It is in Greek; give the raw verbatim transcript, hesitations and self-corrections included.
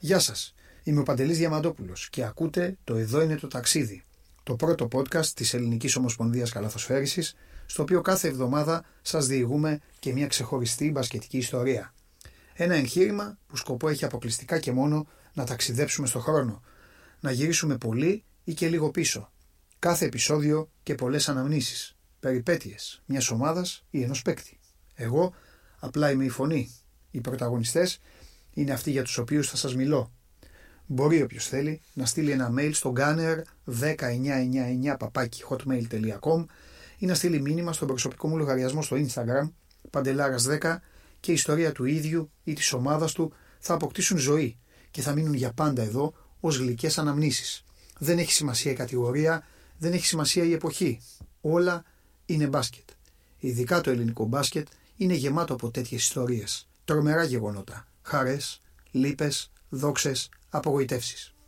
Γεια σας, είμαι ο Παντελής Διαμαντόπουλος και ακούτε το «Εδώ είναι το ταξίδι», το πρώτο podcast της Ελληνικής Ομοσπονδίας Καλαθοσφαίρισης, στο οποίο κάθε εβδομάδα σας διηγούμε και μια ξεχωριστή μπασκετική ιστορία. Ένα εγχείρημα που σκοπό έχει αποκλειστικά και μόνο να ταξιδέψουμε στο χρόνο, να γυρίσουμε πολύ ή και λίγο πίσω. Κάθε επεισόδιο και πολλές αναμνήσεις, περιπέτειες μιας ομάδας ή ενός παίκτη. Εγώ απλά είμαι η φωνή. Οι πρωταγωνιστές είναι αυτοί για τους οποίους θα σας μιλώ. Μπορεί όποιος θέλει να στείλει ένα mail στο gunner ένα εννιά εννιά εννιά παπάκι hotmail τελεία com ή να στείλει μήνυμα στον προσωπικό μου λογαριασμό στο Instagram παντελάρας δέκα και η ιστορία του ίδιου ή της ομάδας του θα αποκτήσουν ζωή και θα μείνουν για πάντα εδώ ως γλυκές αναμνήσεις. Δεν έχει σημασία η κατηγορία, δεν έχει σημασία η εποχή. Όλα είναι μπάσκετ. Ειδικά το ελληνικό μπάσκετ είναι γεμάτο από τέτοιες ιστορίες. Τρομερά γεγονότα, χαρές, λύπες, δόξες, απογοητεύσεις.